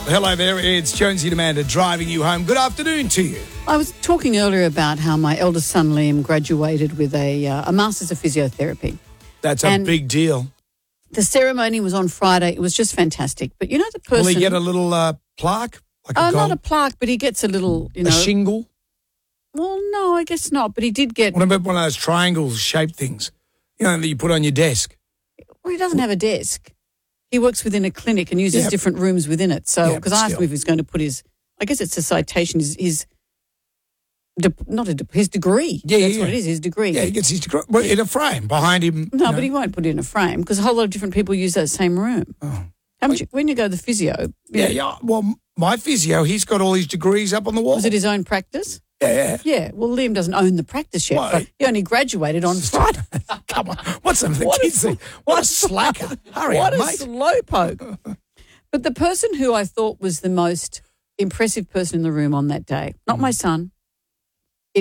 Hello there, it's Jonesy and Amanda driving you home. Good afternoon to you. I was talking earlier about how my eldest son Liam graduated with a Masters of Physiotherapy. That's a big deal. The ceremony was on Friday. It was just fantastic. But you know the person... Will he get a little plaque? Like a gold? Not a plaque, but he gets a little, A shingle? Well, no, I guess not. But he did get... What about one of those triangle-shaped things, that you put on your desk? Well, he doesn't have a desk. He works within a clinic and uses different rooms within it. So, because I asked him if he's going to put his... I guess it's a citation, his degree. Yeah, That's what it is, his degree. Yeah, he gets his degree in a frame behind him. No, but he won't put it in a frame because a whole lot of different people use that same room. Oh. When you go to the physio... Yeah. Well, my physio, he's got all his degrees up on the wall. Was it his own practice? Yeah. Yeah, well, Liam doesn't own the practice yet, but he only graduated on Friday. Come on, what's some of the kids think? What a slacker. Hurry what up, a mate. slowpoke. But the person who I thought was the most impressive person in the room on that day, not my son,